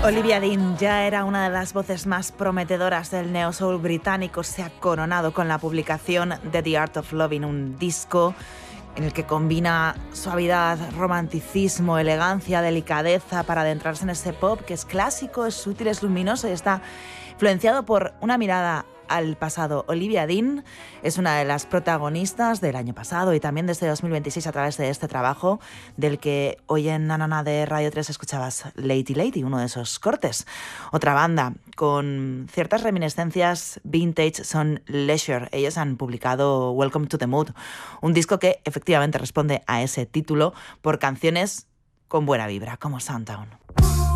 Olivia Dean ya era una de las voces más prometedoras del neo soul británico. Se ha coronado con la publicación de The Art of Loving, un disco en el que combina suavidad, romanticismo, elegancia, delicadeza para adentrarse en ese pop que es clásico, es sutil, es luminoso y está influenciado por una mirada al pasado. Olivia Dean es una de las protagonistas del año pasado y también desde 2026 a través de este trabajo del que hoy en Nanana de Radio 3 escuchabas Lady Lady, uno de esos cortes. Otra banda con ciertas reminiscencias vintage son Leisure. Ellos han publicado Welcome to the Mood, un disco que efectivamente responde a ese título por canciones con buena vibra, como Soundtown.